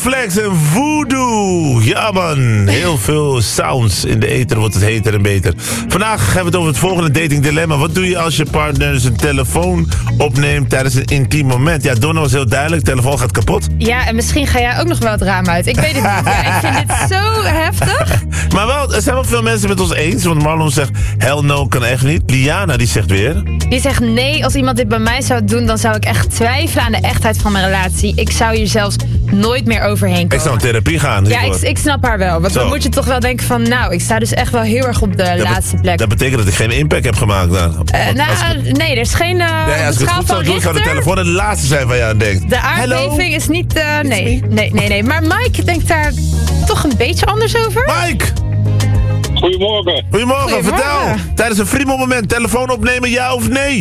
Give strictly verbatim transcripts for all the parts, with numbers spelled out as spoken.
Flex en Voodoo. Ja man, heel veel sounds in de ether wordt het heter en beter. Vandaag gaan we het over het volgende dating dilemma. Wat doe je als je partner zijn telefoon opneemt tijdens een intiem moment? Ja, Donna was heel duidelijk, telefoon gaat kapot. Ja, en misschien ga jij ook nog wel het raam uit. Ik weet het niet. Ja, ik vind dit zo heftig. Maar wel, er zijn wel veel mensen met ons eens. Want Marlon zegt, hell no, kan echt niet. Liana, die zegt weer... Die zegt nee, als iemand dit bij mij zou doen, dan zou ik echt twijfelen aan de echtheid van mijn relatie. Ik zou hier zelfs nooit meer overheen komen. Ik zou in therapie gaan. Ja, ik, ik snap haar wel. Want Zo. dan moet je toch wel denken van, nou, ik sta dus echt wel heel erg op de dat laatste be- plek. Dat betekent dat ik geen impact heb gemaakt dan. Uh, nou, het, nee, er is geen uh, nee, als ik het schaal goed van zou doen, zou de Richter. telefoon het laatste zijn waar je aan denkt. De aardbeving Hello? is niet... Uh, nee, nee, nee, nee. Maar Mike denkt daar toch een beetje anders over. Mike! Goedemorgen. Goedemorgen, Goedemorgen. vertel. Tijdens een vriendelijk moment, telefoon opnemen, ja of nee?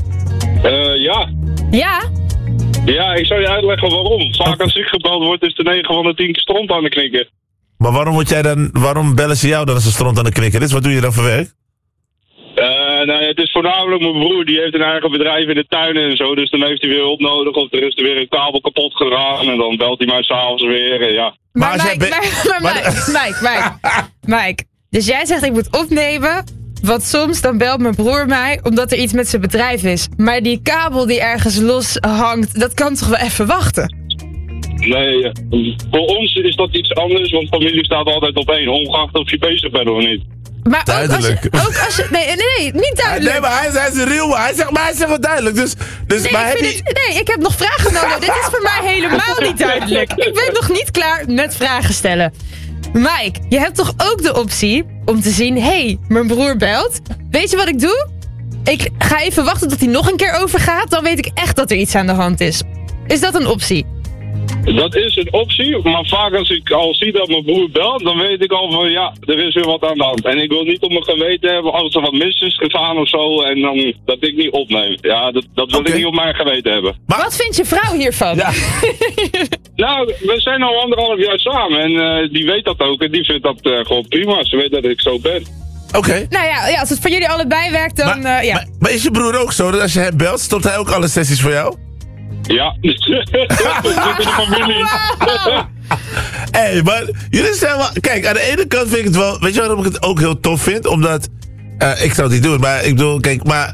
Uh, ja. Ja? Ja, ik zal je uitleggen waarom. Vaak als ik gebeld word, is de negen van de tien keer stront aan de knikken. Maar waarom, word jij dan, waarom bellen ze jou dan als ze stront aan de knikker is? Wat doe je dan voor werk? Uh, nou, het is voornamelijk mijn broer, die heeft een eigen bedrijf in de tuin en zo. Dus dan heeft hij weer hulp nodig of er is er weer een kabel kapot gegaan. En dan belt hij mij s'avonds weer, en ja. Maar, Maar als Mike, jij be- maar, maar, Mike, Mike, Mike, Mike. Dus jij zegt ik moet opnemen, want soms dan belt mijn broer mij omdat er iets met zijn bedrijf is. Maar die kabel die ergens los hangt, dat kan toch wel even wachten? Nee, uh, voor ons is dat iets anders, want familie staat altijd op één, ongeacht of je bezig bent of niet. Maar ook als, Duidelijk. je, ook als je... Nee, nee, nee, niet duidelijk. Nee, maar hij, hij is een real. Hij zegt, maar hij zegt wel duidelijk. Dus, dus Nee, maar ik heb vind je... het, nee, ik heb nog vragen nodig. Dit is voor mij helemaal niet duidelijk. Ik ben nog niet klaar met vragen stellen. Mike, je hebt toch ook de optie om te zien... Hé, hey, mijn broer belt. Weet je wat ik doe? Ik ga even wachten tot hij nog een keer overgaat. Dan weet ik echt dat er iets aan de hand is. Is dat een optie? Dat is een optie, maar vaak als ik al zie dat mijn broer belt, dan weet ik al van ja, er is weer wat aan de hand. En ik wil niet op mijn geweten hebben als er wat mis is gegaan of zo en dan dat ik niet opneem. Ja, dat, dat wil Oké. ik niet op mijn geweten hebben. Maar- Wat vindt je vrouw hiervan? Ja. Nou, we zijn al anderhalf jaar samen en uh, die weet dat ook en die vindt dat uh, gewoon prima. Ze weet dat ik zo ben. Oké. Nou ja, ja, als het voor jullie allebei werkt, dan... Maar, uh, ja. maar, maar is je broer ook zo dat als je hem belt, stopt hij ook alle sessies voor jou? Ja, we zitten in de familie. Hé, hey, maar jullie zijn wel... Kijk, aan de ene kant vind ik het wel... Weet je waarom ik het ook heel tof vind? Omdat... Uh, ik zou het niet doen, maar ik bedoel... Kijk, maar...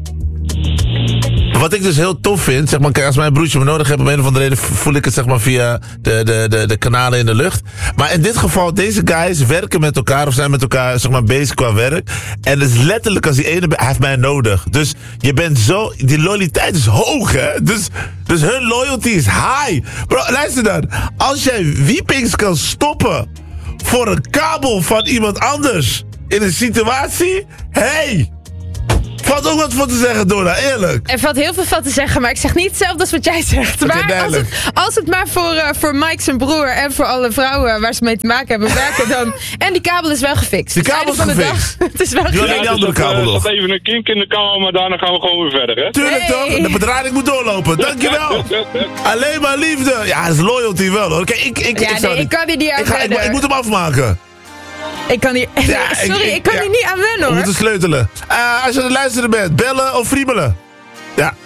Wat ik dus heel tof vind, zeg maar, kijk, als mijn broertje me nodig heeft, om een of andere reden voel ik het zeg maar via de, de, de, de kanalen in de lucht. Maar in dit geval, deze guys werken met elkaar of zijn met elkaar zeg maar bezig qua werk. En het is letterlijk als die ene, hij heeft mij nodig. Dus je bent zo, die loyaliteit is hoog, hè. Dus, dus hun loyalty is high. Bro, luister dan. Als jij wiepings kan stoppen voor een kabel van iemand anders in een situatie, hey. Valt ook wat voor te zeggen, Donna, eerlijk. Er valt heel veel van te zeggen, maar ik zeg niet hetzelfde als wat jij zegt. Oké, Maar als duidelijk. het, als het maar voor, uh, voor Mike zijn broer en voor alle vrouwen waar ze mee te maken hebben werken dan... En die kabel is wel gefixt. Die Dus kabel is einde van de gefixt. dag, het is wel Jullie- gefixt. die andere dus dat, kabel uh, nog. staat even een kink in de kamer, maar daarna gaan we gewoon weer verder, hè? Tuurlijk Hey. toch? De bedrijving moet doorlopen. Dankjewel. Alleen maar liefde. Ja, dat is loyalty wel hoor. Kijk, ik, ik, Ja, ik, zou nee, ik kan hier niet aan ik, ga, ik, wennen. ik moet hem afmaken. Ik kan hier... Ja, ik- Sorry, ik, ik- kan ja. hier niet aan wennen We hoor. moeten sleutelen. Uh, als je aan het luisteren bent, bellen of friemelen. Ja,